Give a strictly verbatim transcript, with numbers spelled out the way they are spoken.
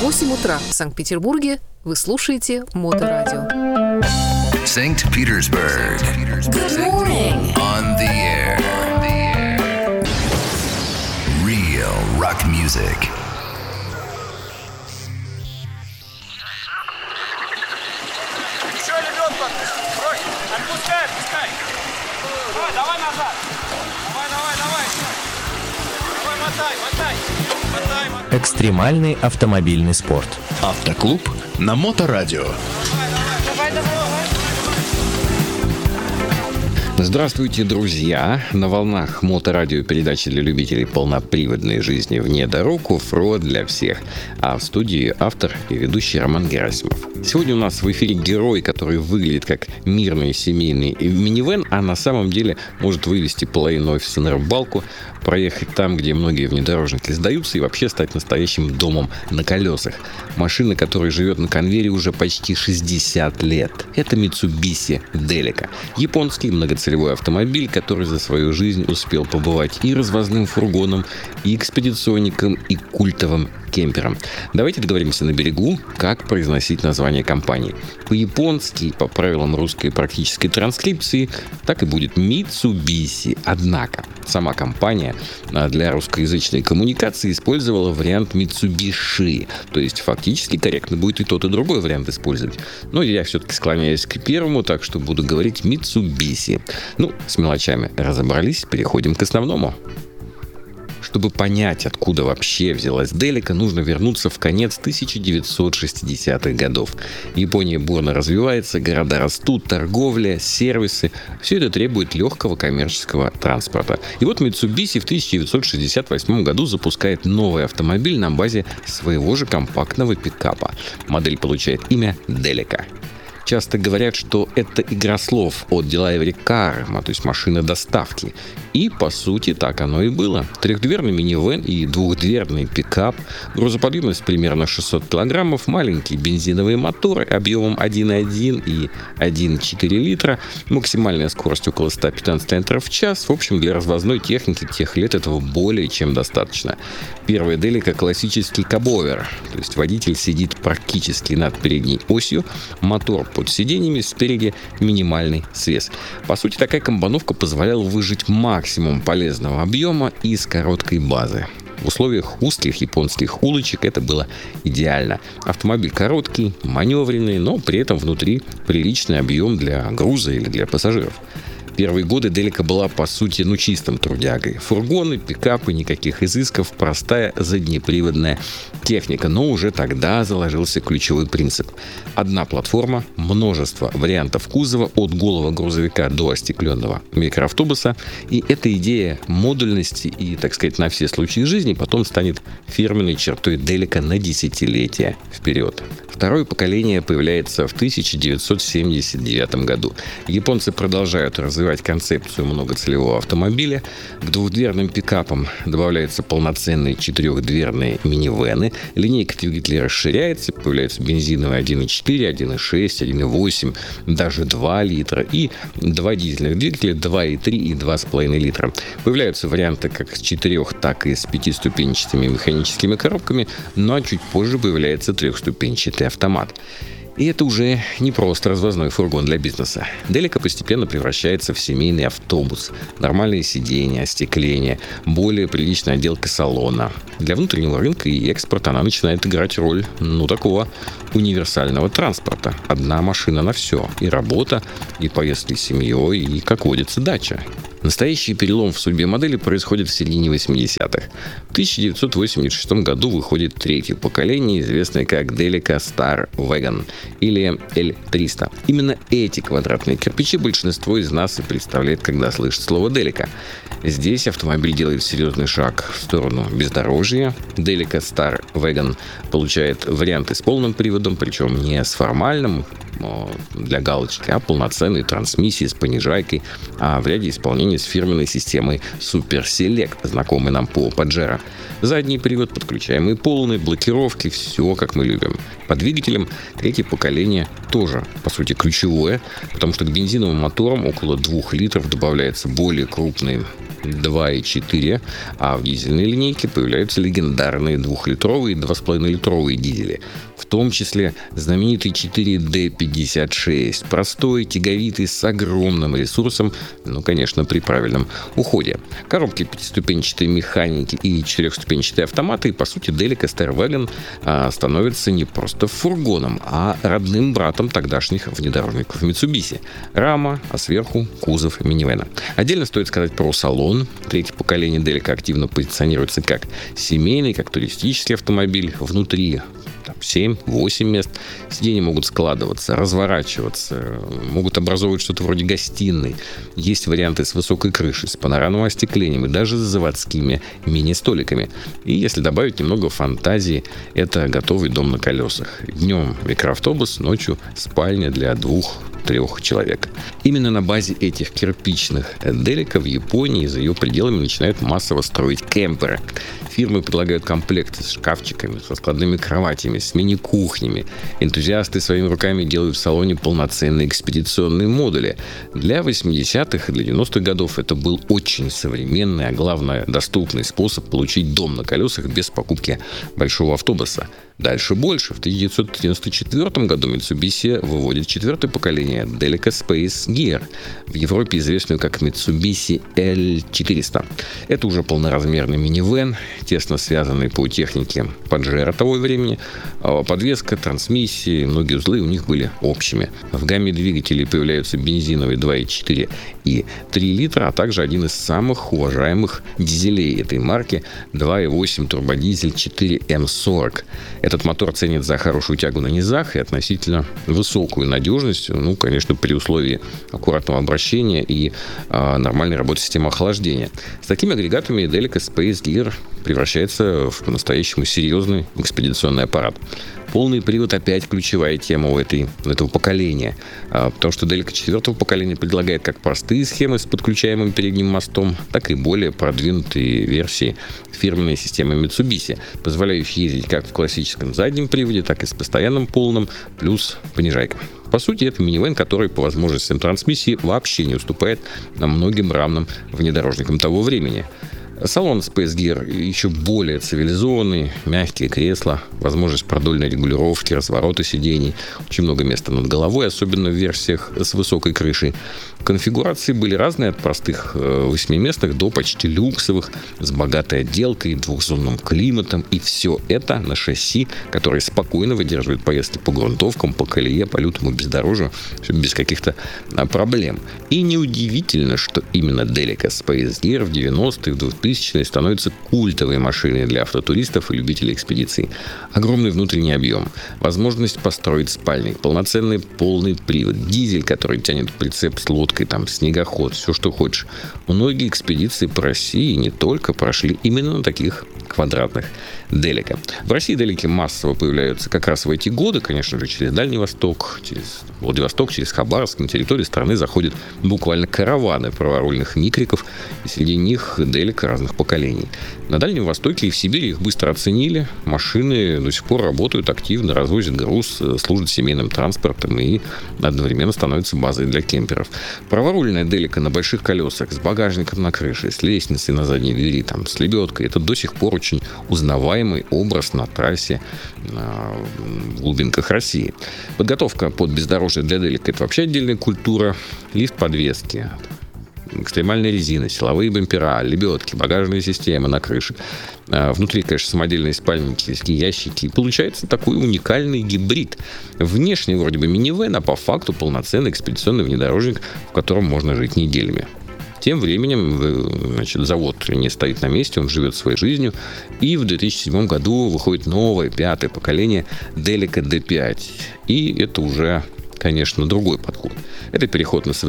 восемь утра в Санкт-Петербурге. Вы слушаете Моторадио. Saint Petersburg. Good morning. On the air. Real rock music. Еще лебедку отпусти. Отпускай, отпускай. Давай, давай назад. Давай, давай, давай. Давай, мотай, мотай. Мотай, мотай. Экстремальный автомобильный спорт. Автоклуб на Моторадио. Давай, давай, давай. Здравствуйте, друзья! На волнах Моторадио передачи для любителей полноприводной жизни вне дорог, оффроуд для всех. А в студии автор и ведущий Роман Герасимов. Сегодня у нас в эфире герой, который выглядит как мирный семейный минивэн, а на самом деле может вывести половину офиса на рыбалку, проехать там, где многие внедорожники сдаются, и вообще стать настоящим домом на колесах. Машина, которая живет на конвейере уже почти шестьдесят лет. Это Mitsubishi Delica. Японский многоцелевой автомобиль, который за свою жизнь успел побывать и развозным фургоном, и экспедиционником, и культовым кемпером. Давайте договоримся на берегу, как произносить название компании. По-японски, по правилам русской практической транскрипции, так и будет Mitsubishi. Однако, сама компания для русскоязычной коммуникации использовала вариант Mitsubishi. То есть, фактически корректно будет и тот, и другой вариант использовать. Но я все-таки склоняюсь к первому, так что буду говорить Mitsubishi. Ну, с мелочами разобрались, переходим к основному. Чтобы понять, откуда вообще взялась Delica, нужно вернуться в конец тысяча девятьсот шестидесятых годов. Япония бурно развивается, города растут, торговля, сервисы. Все это требует легкого коммерческого транспорта. И вот Mitsubishi в тысяча девятьсот шестьдесят восьмом году запускает новый автомобиль на базе своего же компактного пикапа. Модель получает имя Delica. Часто говорят, что это игра слов от Delivery Car, то есть машина доставки. И, по сути, так оно и было. Трехдверный минивэн и двухдверный пикап, грузоподъемность примерно шестьсот килограммов, маленькие бензиновые моторы объемом один и один и один и четыре литра, максимальная скорость около сто пятнадцать километров в час. В общем, для развозной техники тех лет этого более чем достаточно. Первая Delica — классический кабовер, то есть водитель сидит практически над передней осью, мотор под сиденьями, спереди минимальный свес. По сути, такая комбиновка позволяла выжать максимум полезного объема из короткой базы. В условиях узких японских улочек это было идеально. Автомобиль короткий, маневренный, но при этом внутри приличный объем для груза или для пассажиров. Первые годы Delica была, по сути, ну чистым трудягой. Фургоны, пикапы, никаких изысков, простая заднеприводная техника. Но уже тогда заложился ключевой принцип. Одна платформа, множество вариантов кузова от голого грузовика до остекленного микроавтобуса. И эта идея модульности и, так сказать, на все случаи жизни потом станет фирменной чертой Delica на десятилетия вперед. Второе поколение появляется в тысяча девятьсот семьдесят девятом году. Японцы продолжают развивать концепцию многоцелевого автомобиля. К двухдверным пикапам добавляются полноценные четырехдверные минивэны. Линейка двигателей расширяется, появляются бензиновые один и четыре, один и шесть, один и восемь, даже два литра и два дизельных двигателя два и три и два с половиной литра. Появляются варианты как с четырех, так и с пятиступенчатыми механическими коробками, ну а чуть позже появляется трехступенчатый автомат. И это уже не просто развозной фургон для бизнеса. Delica постепенно превращается в семейный автобус. Нормальные сиденья, остекление, более приличная отделка салона. Для внутреннего рынка и экспорта она начинает играть роль, ну, такого универсального транспорта. Одна машина на все. И работа, и поездки с семьей, и, как водится, дача. Настоящий перелом в судьбе модели происходит в середине восьмидесятых. В тысяча девятьсот восемьдесят шестом году выходит третье поколение, известное как Delica Star Wagon или эл триста. Именно эти квадратные кирпичи большинство из нас и представляет, когда слышит слово Delica. Здесь автомобиль делает серьезный шаг в сторону бездорожья. Delica Star Wagon получает варианты с полным приводом, причем не с формальным для галочки, а полноценной трансмиссией с понижайкой, а в ряде исполнений с фирменной системой Super Select, знакомой нам по Pajero. Задний привод, подключаемый полный, блокировки, все как мы любим. По двигателям третье поколение тоже, по сути, ключевое, потому что к бензиновым моторам около двух литров добавляется более крупный два и четыре, а в дизельной линейке появляются легендарные двухлитровые и два с половиной литровые дизели. В том числе знаменитый четыре дэ пятьдесят шесть, простой, тяговитый, с огромным ресурсом, ну, конечно, при правильном уходе. Коробки пятиступенчатой механики и четырехступенчатые автоматы, и, по сути, Delica Starwagon а, становится не просто фургоном, а родным братом тогдашних внедорожников Mitsubishi. Рама, а сверху кузов минивэна. Отдельно стоит сказать про салон. Третье поколение Delica активно позиционируется как семейный, как туристический автомобиль. Внутри семь-восемь мест. Сиденья могут складываться, разворачиваться, могут образовывать что-то вроде гостиной. Есть варианты с высокой крышей, с панорамным остеклением и даже с заводскими мини-столиками. И если добавить немного фантазии, это готовый дом на колесах. Днем микроавтобус, ночью спальня для двух трех человек. Именно на базе этих кирпичных Delica в Японии и за ее пределами начинают массово строить кемперы. Фирмы предлагают комплекты с шкафчиками, с раскладными кроватями, с мини-кухнями. Энтузиасты своими руками делают в салоне полноценные экспедиционные модули. Для восьмидесятых и для девяностых годов это был очень современный, а главное, доступный способ получить дом на колесах без покупки большого автобуса. Дальше больше. В тысяча девятьсот девяносто четвёртом году Mitsubishi выводит четвертое поколение Delica Space Gear, в Европе известную как Mitsubishi эл четыреста. Это уже полноразмерный минивэн, тесно связанный по технике Паджеро того времени. Подвеска, трансмиссии, многие узлы у них были общими. В гамме двигателей появляются бензиновые два и четыре и три литра, а также один из самых уважаемых дизелей этой марки два и восемь турбодизель четыре эм сорок. Этот мотор ценит за хорошую тягу на низах и относительно высокую надежность, ну, конечно, при условии аккуратного обращения и а, нормальной работы системы охлаждения. С такими агрегатами Delica Space Gear превращается в по-настоящему серьезный экспедиционный аппарат. Полный привод опять ключевая тема у этой, этого поколения, а, потому что Delica четвертого поколения предлагает как простые схемы с подключаемым передним мостом, так и более продвинутые версии фирменной системы Mitsubishi, позволяющие ездить как в классическом заднем приводе, так и с постоянным полным, плюс понижайка. По сути, это минивэн, который по возможностям трансмиссии вообще не уступает многим равным внедорожникам того времени. Салон Space Gear еще более цивилизованный, мягкие кресла, возможность продольной регулировки, разворота сидений, очень много места над головой, особенно в версиях с высокой крышей. Конфигурации были разные, от простых восьмиместных до почти люксовых, с богатой отделкой, двухзонным климатом, и все это на шасси, которое спокойно выдерживает поездки по грунтовкам, по колее, по лютому бездорожью, без каких-то проблем. И неудивительно, что именно Delica Space Gear в девяностые, в двухтысячные становится культовой машиной для автотуристов и любителей экспедиций. Огромный внутренний объем, возможность построить спальник, полноценный полный привод, дизель, который тянет прицеп с лодкой, там, снегоход, все, что хочешь. Многие экспедиции по России и не только прошли именно на таких квадратных Delica. В России Delica массово появляются как раз в эти годы, конечно же, через Дальний Восток, через Владивосток, через Хабаровск. На территории страны заходят буквально караваны праворульных микриков, и среди них Delica разных поколений. На Дальнем Востоке и в Сибири их быстро оценили. Машины до сих пор работают активно, развозят груз, служат семейным транспортом и одновременно становятся базой для кемперов. Праворульная Delica на больших колесах, с багажником на крыше, с лестницей на задней двери, там, с лебедкой. Это до сих пор очень узнаваемый образ на трассе в глубинках России. Подготовка под бездорожье для Delica — это вообще отдельная культура. Лифт подвески, экстремальная резина, силовые бампера, лебедки, багажные системы на крыше. Внутри, конечно, самодельные спальники, виски, ящики. И получается такой уникальный гибрид. Внешне вроде бы минивэн, а по факту полноценный экспедиционный внедорожник, в котором можно жить неделями. Тем временем, значит, завод не стоит на месте, он живет своей жизнью. И в две тысячи седьмом году выходит новое, пятое поколение Delica ди пять. И это уже, конечно, другой подход. Это переход на современный